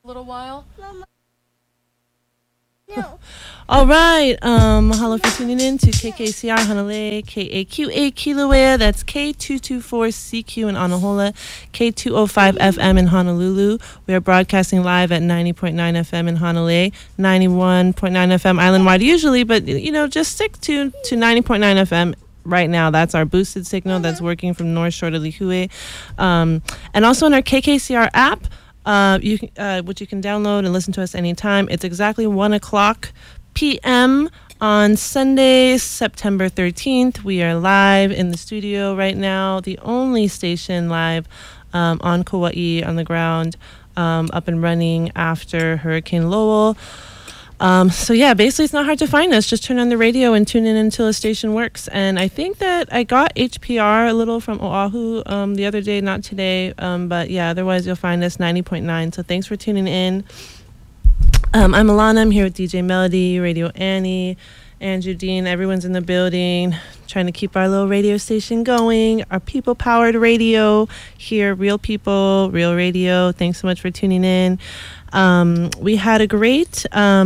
little while. No. All right. Mahalo for tuning in to KKCR Hanalei, KAQA Kilauea. That's K224CQ in Anahola, K205 FM in Honolulu. We are broadcasting live at 90.9 FM in Hanalei, 91.9 FM island-wide usually, but, just stick to 90.9 FM right now. That's our boosted signal that's working from North Shore to Lihue. And also on our KKCR app, which you can download and listen to us anytime. It's exactly 1 o'clock p.m. on Sunday, September 13th. We are live in the studio right now, the only station live on Kauai on the ground, up and running after Hurricane Lowell. Basically it's not hard to find us. Just turn on the radio and tune in until a station works. And I think that I got HPR a little from Oahu the other day, not today. Otherwise you'll find us 90.9. So thanks for tuning in. I'm Alana. I'm here with DJ Melody, Radio Annie, Andrew Dean. Everyone's in the building, trying to keep our little radio station going. Our people-powered radio here, real people, real radio. Thanks so much for tuning in. We had a great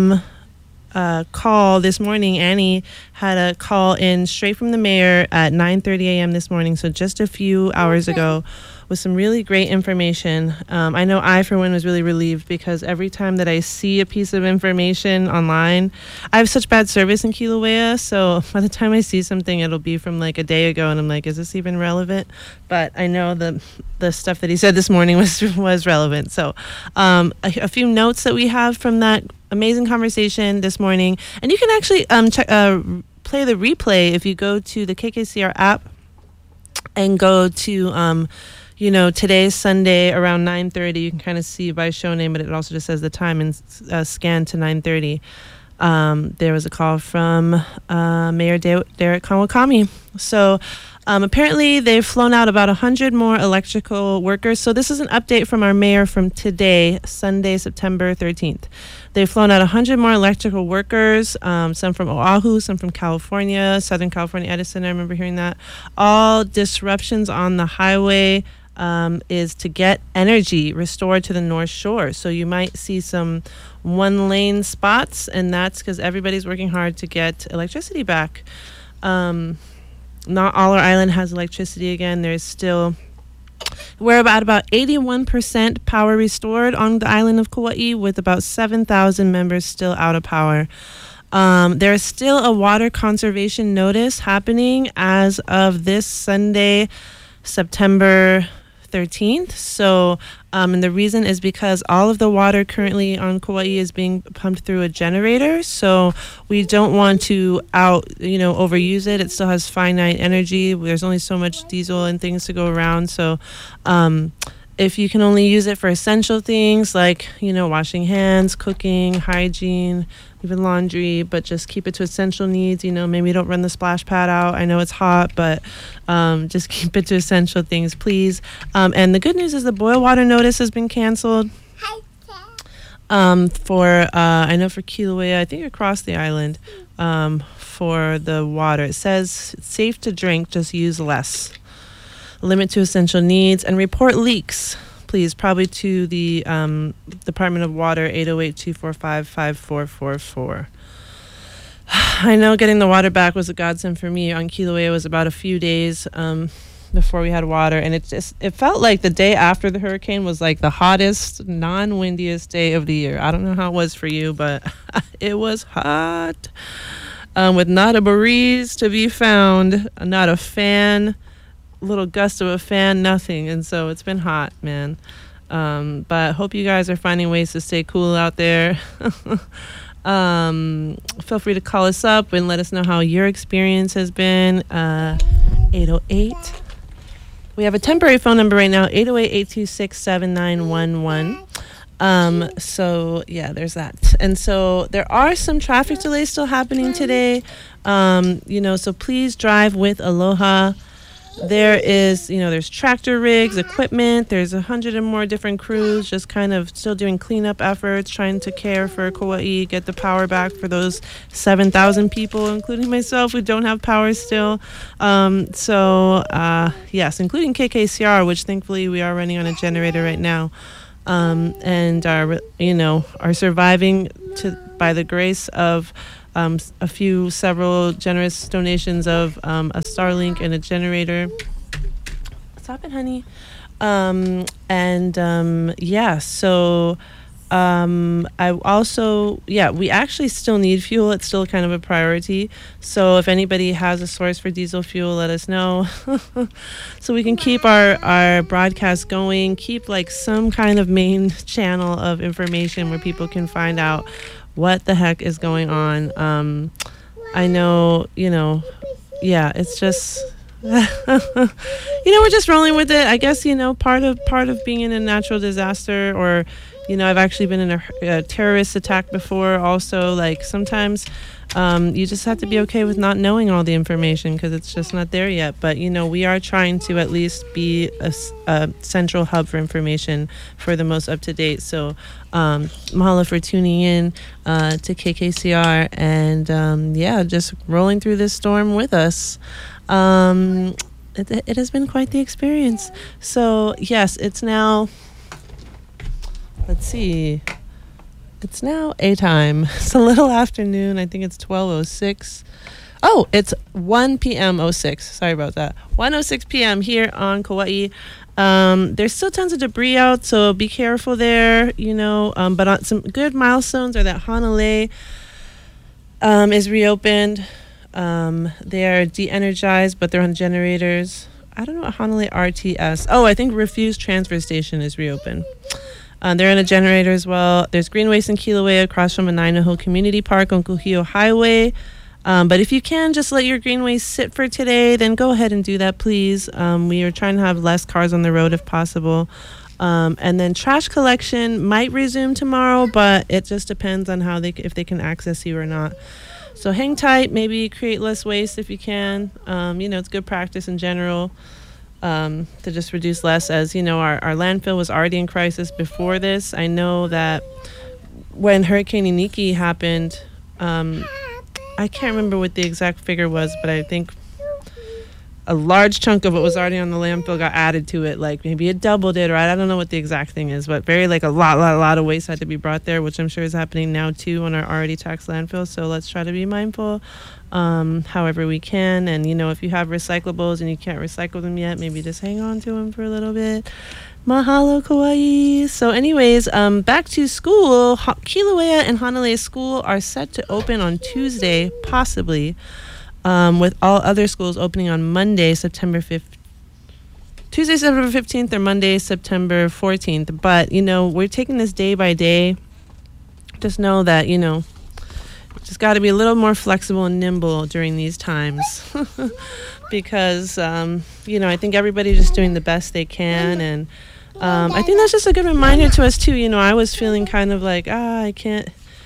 call this morning. Annie had a call in straight from the mayor at 9:30 a.m. this morning, so just a few hours ago, with some really great information. I know I, for one, was really relieved because every time that I see a piece of information online, I have such bad service in Kilauea, so by the time I see something, it'll be from like a day ago, and I'm like, is this even relevant? But I know the stuff that he said this morning was relevant. So a few notes that we have from that amazing conversation this morning, and you can actually play the replay if you go to the KKCR app and go to today's Sunday around 9:30. You can kind of see by show name, but it also just says the time and scan to 9:30. There was a call from Mayor Derek Kawakami. So apparently they've flown out about 100 more electrical workers. So this is an update from our mayor from today, Sunday, September 13th. They've flown out 100 more electrical workers, some from Oahu, some from California, Southern California Edison. I remember hearing that. All disruptions on the highway is to get energy restored to the North Shore. So you might see some one-lane spots, and that's because everybody's working hard to get electricity back. Not all our island has electricity again. There's still... We're about 81% power restored on the island of Kauai, with about 7,000 members still out of power. There is still a water conservation notice happening as of this Sunday, September 13th. So, and the reason is because all of the water currently on Kauai is being pumped through a generator. So we don't want to overuse it. It still has finite energy. There's only so much diesel and things to go around. So, if you can only use it for essential things like, washing hands, cooking, hygiene, even laundry, but just keep it to essential needs. Maybe don't run the splash pad out. I know it's hot, but just keep it to essential things, please. And the good news is the boil water notice has been canceled. I know for Kilauea, I think across the island, for the water. It says it's safe to drink, just use less. Limit to essential needs, and report leaks, please, probably to the Department of Water, 808-245-5444. I know getting the water back was a godsend for me. On Kilauea, it was about a few days before we had water, and it felt like the day after the hurricane was like the hottest, non-windiest day of the year. I don't know how it was for you, but it was hot, with not a breeze to be found, not a fan, little gust of a fan, nothing. And so it's been hot, man. But I hope you guys are finding ways to stay cool out there. Feel free to call us up and let us know how your experience has been. 808. We have a temporary phone number right now, 808-826-7911. There's that. And so there are some traffic delays still happening today. So please drive with Aloha. There is, there's tractor rigs, equipment. There's 100 and more different crews just kind of still doing cleanup efforts, trying to care for Kauai, get the power back for those 7,000 people, including myself, who don't have power still. Yes, including KKCR, which thankfully we are running on a generator right now. and are surviving by the grace of several generous donations of a Starlink and a generator. Stop it, honey. So I also, we actually still need fuel. It's still kind of a priority. So if anybody has a source for diesel fuel, let us know. So we can keep our broadcast going, keep like some kind of main channel of information where people can find out what the heck is going on. I know, it's just... we're just rolling with it. I guess, part of being in a natural disaster, or I've actually been in a terrorist attack before also. Like sometimes you just have to be okay with not knowing all the information because it's just not there yet. But we are trying to at least be a central hub for information for the most up to date. So mahalo for tuning in to KKCR and just rolling through this storm with us. It has been quite the experience. So yes, it's now, let's see, it's now a time. It's a little afternoon. I think it's 12:06. Oh, it's 1 p.m. 06. Sorry about that. 1:06 p.m. here on Kauai. There's still tons of debris out, so be careful there, but on some good milestones are that Hanalei is reopened. They are de-energized, but they're on generators. I don't know what Hanalei RTS. Oh, I think Refuse Transfer Station is reopened. They're in a generator as well. There's green waste in Kilauea across from Nanaho Community Park on Kuhio Highway. But if you can just let your green waste sit for today, then go ahead and do that, please. We are trying to have less cars on the road if possible. And then trash collection might resume tomorrow, but it just depends on if they can access you or not. So hang tight, maybe create less waste if you can. It's good practice in general to just reduce less. As our landfill was already in crisis before this. I know that when Hurricane Iniki happened, I can't remember what the exact figure was, but I think a large chunk of what was already on the landfill got added to it. Like maybe it doubled it, or I don't know what the exact thing is, but a lot of waste had to be brought there, which I'm sure is happening now too on our already taxed landfill. So let's try to be mindful however we can. And if you have recyclables and you can't recycle them yet, maybe just hang on to them for a little bit. Mahalo, Kauai. So anyways, back to school. Kilauea and Hanalei School are set to open on Tuesday, possibly. With all other schools opening on Monday, Tuesday, September 15th, or Monday, September 14th. But, we're taking this day by day. Just know that, just got to be a little more flexible and nimble during these times. Because, I think everybody's just doing the best they can. And I think that's just a good reminder to us, too. I was feeling kind of like, I can't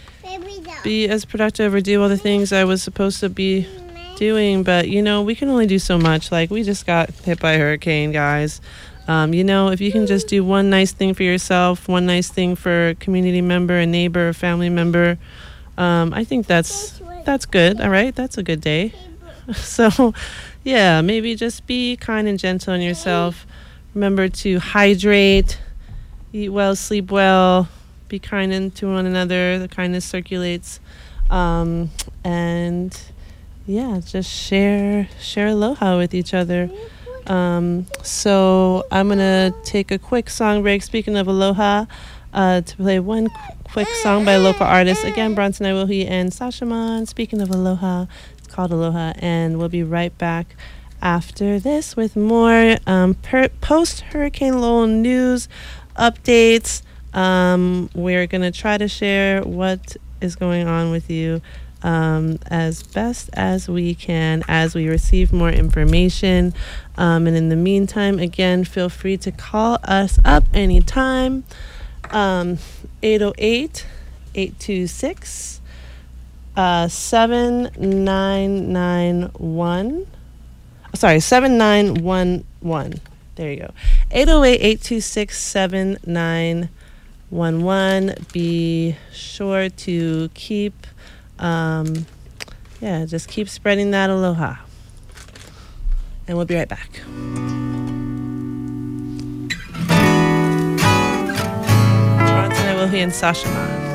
be as productive or do all the things I was supposed to be doing, but we can only do so much. Like, we just got hit by a hurricane, guys. If you can just do one nice thing for yourself, one nice thing for a community member, a neighbor, a family member, I think that's good. All right, that's a good day. So maybe just be kind and gentle on yourself. Remember to hydrate, eat well, sleep well, be kind to one another. The kindness circulates. And just share aloha with each other. So I'm going to take a quick song break. Speaking of aloha, to play one quick song by a local artist. Again, Bronson Iwohi and Sashaman. Speaking of aloha, it's called Aloha. And we'll be right back after this with more post-Hurricane Lowell news updates. We're going to try to share what is going on with you as best as we can as we receive more information. And in the meantime, again, feel free to call us up anytime. 808-826 7991. Sorry, 7911. There you go. 808-826-7911. Be sure to keep just keep spreading that aloha. And we'll be right back. Alohi and Sashaman.